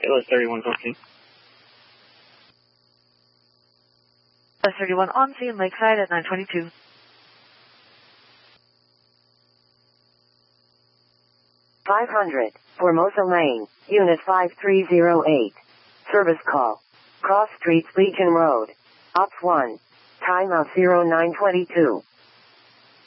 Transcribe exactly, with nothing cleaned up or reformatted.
It was thirty-one fourteen. Bus thirty-one on scene, Lakeside at nine twenty-two. five hundred, Formosa Lane, Unit five three zero eight. Service call. Cross Streets, Legion Road. Ops one. Timeout zero nine twenty-two.